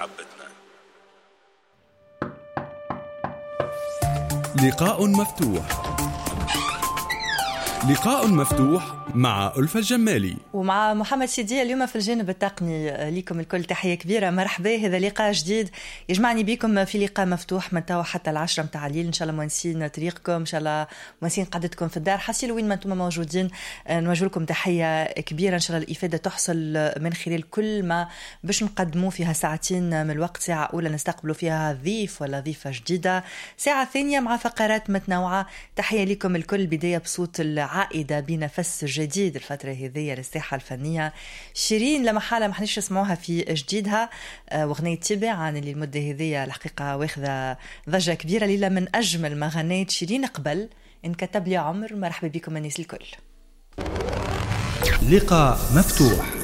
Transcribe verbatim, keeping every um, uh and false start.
محبتنا. لقاء مفتوح. لقاء مفتوح مع ألفة الجمالي ومع محمد سيدي اليوم في الجانب التقني. لكم الكل تحية كبيرة، مرحبا. هذا لقاء جديد يجمعني بكم في لقاء مفتوح من توا حتى العشرة متاع الليل. إن شاء الله موانسين طريقكم، إن شاء الله موانسين قعدتكم في الدار، حسيلوا وين ما أنتم موجودين. نوجه لكم تحية كبيرة، إن شاء الله الإفادة تحصل من خلال كل ما باش نقدموا فيها ساعتين من الوقت. ساعة أولى نستقبلوا فيها ضيف ولا ضيفة جديدة، ساعة ثانية مع فقرات متنوعة. تحية لكم الكل، بداية بصوت عائدة بنفس جديد الفترة هذه للساحة الفنية. شيرين لما حالة ما حنيش نسمعوها في جديدها، وغنية تبع عن اللي المدة هذه الحقيقة واخذة ضجة كبيرة. ليلة من أجمل ما غنيت شيرين قبل إن كتب لي عمر. مرحبا بكم الناس الكل. لقاء مفتوح.